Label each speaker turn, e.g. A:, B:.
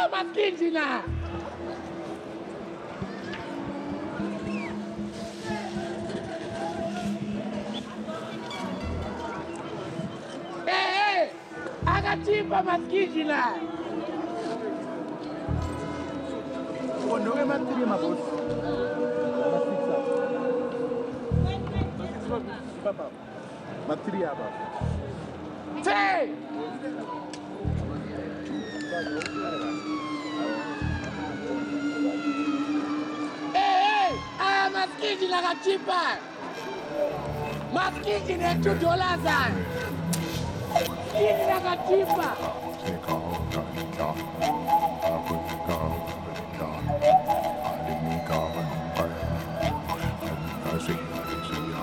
A: maskini na akachimba maskini na
B: ondoke matiri mabosi papa matiri hapa
A: Hey! Hey! Aya maskini na kachimba maskini ni $2 maskini na kachimba